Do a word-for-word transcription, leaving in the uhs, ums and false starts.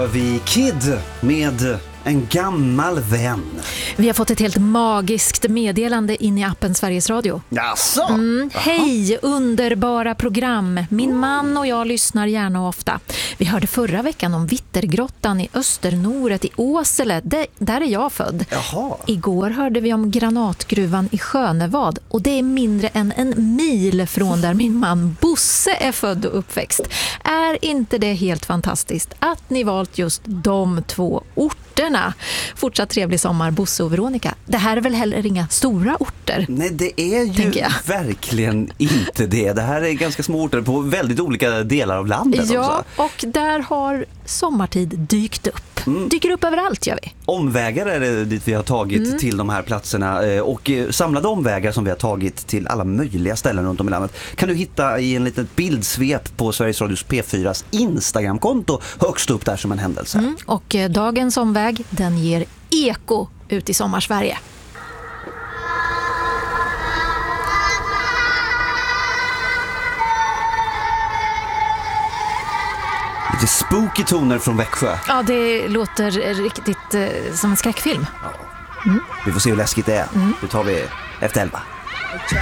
hör vi Kid med En gammal vän. Vi har fått ett helt magiskt meddelande in i appen Sveriges Radio. Jaså? Mm, hej, underbara program. Min man och jag lyssnar gärna och ofta. Vi hörde förra veckan om Vittergrottan i Östernoret i Åsele. Det, där är jag född. Jaha. Igår hörde vi om granatgruvan i Skönevad. Och det är mindre än en mil från där min man Bosse är född och uppväxt. Är inte det helt fantastiskt att ni valt just de två orterna? Fortsatt trevlig sommar, Bosse och Veronica. Det här är väl heller inga stora orter? Nej, det är ju verkligen inte det. Det här är ganska små orter på väldigt olika delar av landet. Ja, också. Och där har sommartid dykt upp. Mm. Dyker upp överallt, gör vi. Omvägar är det dit vi har tagit mm. till de här platserna. Och samlade omvägar som vi har tagit till alla möjliga ställen runt om i landet kan du hitta i en liten bildsvep på Sveriges Radios P fyras Instagramkonto högst upp där som en händelse. Mm. Och dagens omväg, den ger eko ut i sommarsverige. Lite spooky toner från Växjö. Ja, det låter riktigt eh, som en skräckfilm. Ja. Mm. Vi får se hur läskigt det är. Mm. Det tar vi efter elva.